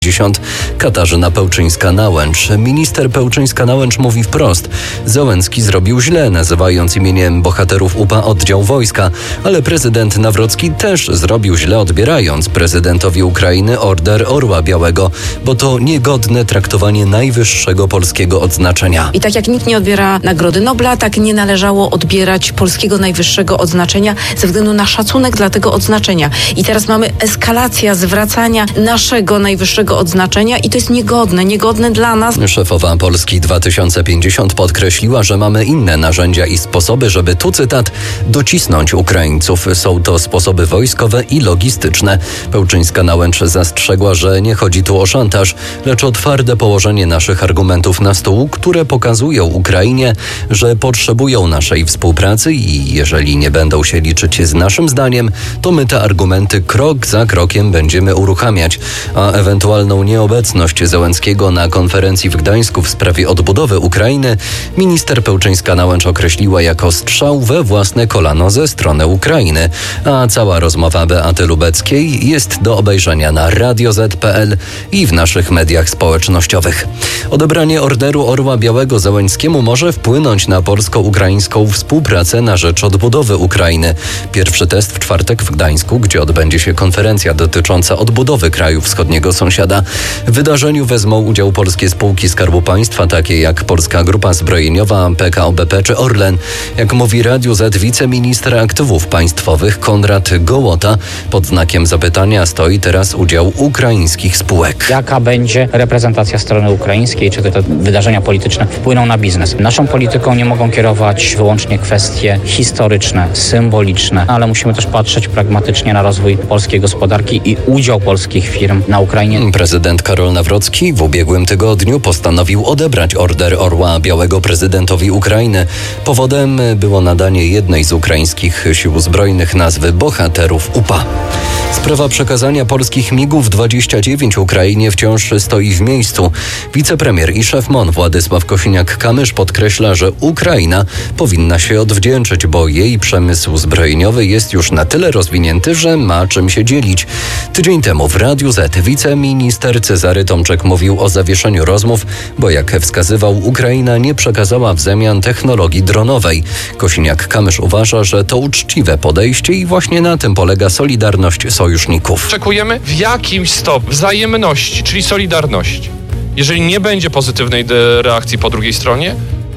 Katarzyna Pełczyńska-Nałęcz. Minister Pełczyńska-Nałęcz mówi wprost: Zełenski zrobił źle, nazywając imieniem bohaterów UPA oddział wojska, ale prezydent Nawrocki też zrobił źle, odbierając prezydentowi Ukrainy Order Orła Białego, bo to niegodne traktowanie najwyższego polskiego odznaczenia. I tak jak nikt nie odbiera Nagrody Nobla, tak nie należało odbierać polskiego najwyższego odznaczenia ze względu na szacunek dla tego odznaczenia. I teraz mamy eskalację zwracania naszego najwyższego odznaczenia i to jest niegodne dla nas. Szefowa Polski 2050 podkreśliła, że mamy inne narzędzia i sposoby, żeby, tu cytat, docisnąć Ukraińców. Są to sposoby wojskowe i logistyczne. Pełczyńska-Nałęcz zastrzegła, że nie chodzi tu o szantaż, lecz o twarde położenie naszych argumentów na stół, które pokazują Ukrainie, że potrzebują naszej współpracy i jeżeli nie będą się liczyć z naszym zdaniem, to my te argumenty krok za krokiem będziemy uruchamiać, a ewentualną nieobecność Zełenskiego na konferencji w Gdańsku w sprawie odbudowy Ukrainy minister Pełczyńska-Nałęcz określiła jako strzał we własne kolano ze strony Ukrainy, a cała rozmowa Beaty Lubeckiej jest do obejrzenia na radioz.pl i w naszych mediach społecznościowych. Odebranie Orderu Orła Białego Zełenskiemu może wpłynąć na polsko-ukraińską współpracę na rzecz odbudowy Ukrainy. Pierwszy test w czwartek w Gdańsku, gdzie odbędzie się konferencja dotycząca odbudowy kraju wschodniego sąsiada. W wydarzeniu wezmą udział polskie spółki Skarbu Państwa, takie jak Polska Grupa Zbrojeniowa, PKO BP czy Orlen. Jak mówi Radiu Z wiceminister aktywów państwowych Konrad Gołota, pod znakiem zapytania stoi teraz udział ukraińskich spółek. Jaka będzie reprezentacja strony ukraińskiej, czy te wydarzenia polityczne wpłyną na biznes? Naszą polityką nie mogą kierować wyłącznie kwestie historyczne, symboliczne, ale musimy też patrzeć pragmatycznie na rozwój polskiej gospodarki i udział polskich firm na Ukrainie. Prezydent Karol Nawrocki w ubiegłym tygodniu postanowił odebrać Order Orła Białego prezydentowi Ukrainy. Powodem było nadanie jednej z ukraińskich sił zbrojnych nazwy bohaterów UPA. Sprawa przekazania polskich MiG-29 Ukrainie wciąż stoi w miejscu. Wicepremier i szef MON Władysław Kosiniak-Kamysz podkreśla, że Ukraina powinna się odwdzięczyć, bo jej przemysł zbrojeniowy jest już na tyle rozwinięty, że ma czym się dzielić. Tydzień temu w Radiu Z wiceminister Cezary Tomczek mówił o zawieszeniu rozmów, bo jak wskazywał, Ukraina nie przekazała w zamian technologii dronowej. Kosiniak-Kamysz uważa, że to uczciwe podejście i właśnie na tym polega solidarność sojuszników. Oczekujemy w jakimś stopniu wzajemności, czyli solidarności. Jeżeli nie będzie pozytywnej reakcji po drugiej stronie,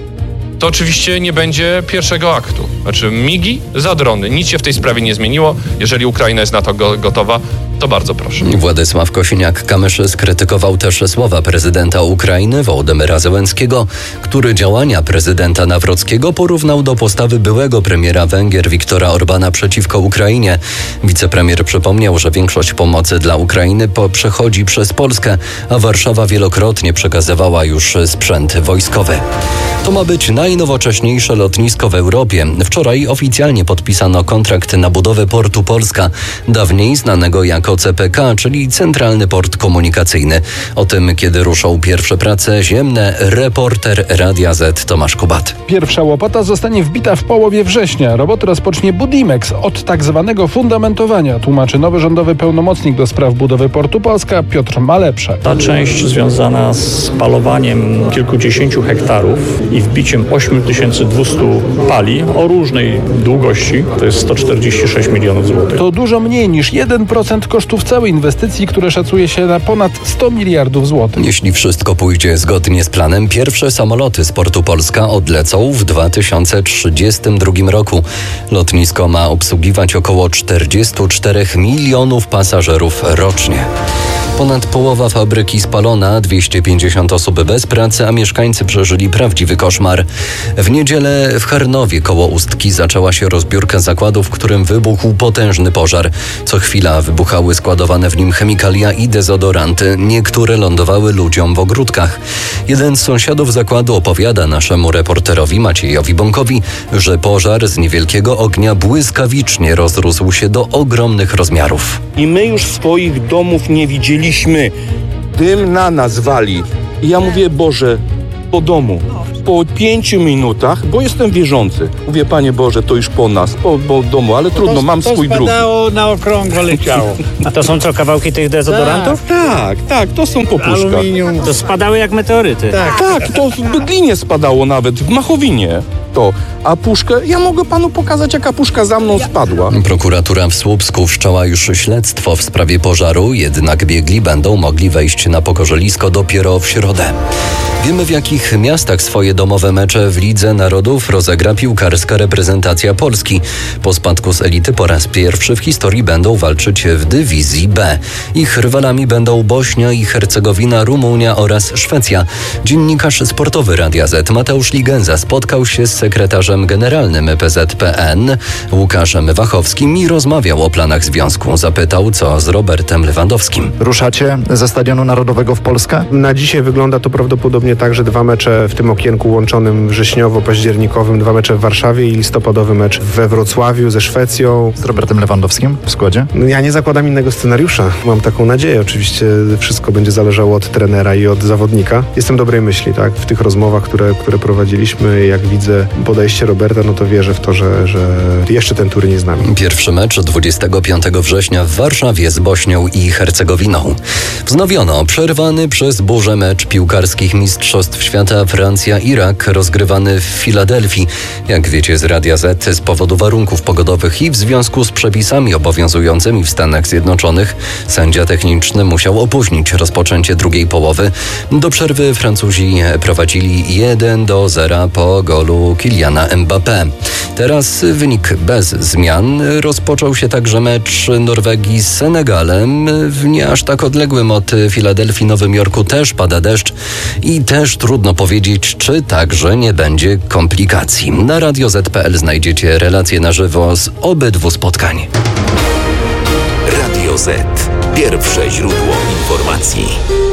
to oczywiście nie będzie pierwszego aktu. Znaczy migi za drony. Nic się w tej sprawie nie zmieniło. Jeżeli Ukraina jest na to gotowa, to bardzo proszę. Władysław Kosiniak-Kamysz skrytykował też słowa prezydenta Ukrainy Wołodymyra Zełenskiego, który działania prezydenta Nawrockiego porównał do postawy byłego premiera Węgier Viktora Orbana przeciwko Ukrainie. Wicepremier przypomniał, że większość pomocy dla Ukrainy przechodzi przez Polskę, a Warszawa wielokrotnie przekazywała już sprzęt wojskowy. To ma być najnowocześniejsze lotnisko w Europie. Wczoraj oficjalnie podpisano kontrakt na budowę portu Polska, dawniej znanego jako CPK, czyli Centralny Port Komunikacyjny. O tym, kiedy ruszą pierwsze prace ziemne, reporter Radia Z Tomasz Kubat. Pierwsza łopata zostanie wbita w połowie września. Roboty rozpocznie Budimex od tak zwanego fundamentowania, tłumaczy nowy rządowy pełnomocnik do spraw budowy portu Polska Piotr Malepsze. Ta część związana z palowaniem kilkudziesięciu hektarów i wbiciem 8200 pali o różnej długości, to jest 146 milionów złotych. To dużo mniej niż 1% kosztów całej inwestycji, które szacuje się na ponad 100 miliardów złotych. Jeśli wszystko pójdzie zgodnie z planem, pierwsze samoloty z portu Polska odlecą w 2032 roku. Lotnisko ma obsługiwać około 44 milionów pasażerów rocznie. Ponad połowa fabryki spalona, 250 osób bez pracy, a mieszkańcy przeżyli prawdziwy koszmar. W niedzielę w Charnowie koło Ustki zaczęła się rozbiórka zakładu, w którym wybuchł potężny pożar. Co chwila wybuchały składowane w nim chemikalia i dezodoranty. Niektóre lądowały ludziom w ogródkach. Jeden z sąsiadów zakładu opowiada naszemu reporterowi Maciejowi Bąkowi, że pożar z niewielkiego ognia błyskawicznie rozrósł się do ogromnych rozmiarów. I my już swoich domów nie widzieliśmy. Dym na nas wali. I ja mówię, Boże, po domu. po 5 minutach, bo jestem wierzący. Mówię, Panie Boże, to już po nas, po domu, ale trudno, mam swój drugi. To spadało, na okrągło leciało. A to są co, kawałki tych dezodorantów? Tak, to są po puszkach. Aluminium. To spadały jak meteoryty. Tak, to w Bydlinie spadało nawet, w Machowinie to. A puszkę, ja mogę panu pokazać, jaka puszka za mną spadła. Prokuratura w Słupsku wszczęła już śledztwo w sprawie pożaru, jednak biegli będą mogli wejść na pokorzelisko dopiero w środę. Wiemy, w jakich miastach swoje domowe mecze w Lidze Narodów rozegra piłkarska reprezentacja Polski. Po spadku z elity po raz pierwszy w historii będą walczyć w dywizji B. Ich rywalami będą Bośnia i Hercegowina, Rumunia oraz Szwecja. Dziennikarz sportowy Radia Z Mateusz Ligenza spotkał się z sekretarzem generalnym PZPN Łukaszem Wachowskim i rozmawiał o planach związku. Zapytał, co z Robertem Lewandowskim. Ruszacie ze Stadionu Narodowego w Polskę? Na dzisiaj wygląda to prawdopodobnie tak, że 2 mecze w tym okienku łączonym wrześniowo-październikowym, 2 mecze w Warszawie i listopadowy mecz we Wrocławiu ze Szwecją. Z Robertem Lewandowskim w składzie? Ja nie zakładam innego scenariusza. Mam taką nadzieję. Oczywiście wszystko będzie zależało od trenera i od zawodnika. Jestem dobrej myśli, tak? W tych rozmowach, które prowadziliśmy, jak widzę podejście Roberta, no to wierzę w to, że jeszcze ten turniej z nami. Pierwszy mecz 25 września w Warszawie z Bośnią i Hercegowiną. Wznowiono przerwany przez burzę mecz piłkarskich Mistrzostw Świata Francja-Irak rozgrywany w Filadelfii. Jak wiecie z Radia Z, z powodu warunków pogodowych i w związku z przepisami obowiązującymi w Stanach Zjednoczonych sędzia techniczny musiał opóźnić rozpoczęcie drugiej połowy. Do przerwy Francuzi prowadzili 1-0 po golu Kyliana Mbappé. Teraz wynik bez zmian. Rozpoczął się także mecz Norwegii z Senegalem. W nie aż tak odległym od Filadelfii Nowym Jorku też pada deszcz i też trudno powiedzieć, czy także nie będzie komplikacji. Na Radio Z.pl znajdziecie relacje na żywo z obydwu spotkań. Radio Z. Pierwsze źródło informacji.